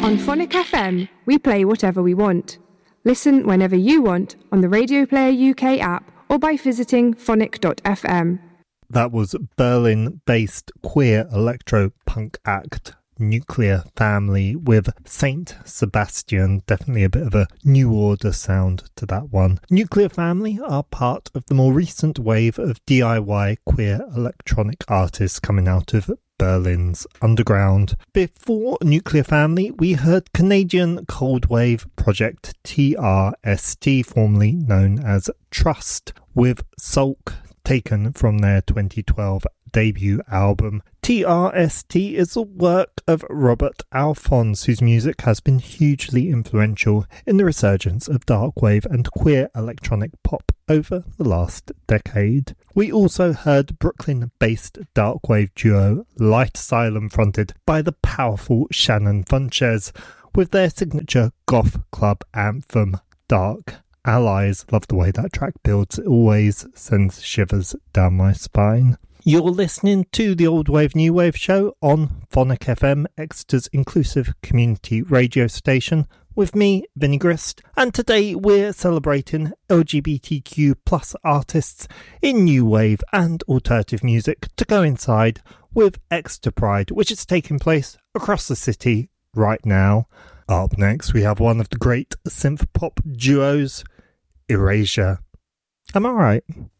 On Phonic FM, we play whatever we want. Listen whenever you want on the Radio Player UK app or by visiting phonic.fm. That was Berlin-based queer electro-punk act Nuclear Family with Saint Sebastian. Definitely a bit of a New Order sound to that one. Nuclear Family are part of the more recent wave of DIY queer electronic artists coming out of Berlin's underground. Before Nuclear Family, we heard Canadian cold wave project TRST, formerly known as Trust, with Sulk, taken from their 2012 debut album. TRST is a work of Robert Alphonse, whose music has been hugely influential in the resurgence of darkwave and queer electronic pop over the last decade. We also heard Brooklyn-based darkwave duo Light Asylum, fronted by the powerful Shannon Funches, with their signature goth club anthem, Dark Allies. Love the way that track builds. It always sends shivers down my spine. You're listening to the Old Wave New Wave show on Phonic FM, Exeter's inclusive community radio station, with me, Vinnie Grist, and today we're celebrating LGBTQ plus artists in new wave and alternative music to go inside with Exeter Pride, which is taking place across the city right now. Up next, we have one of the great synth pop duos, Erasure. Am I right?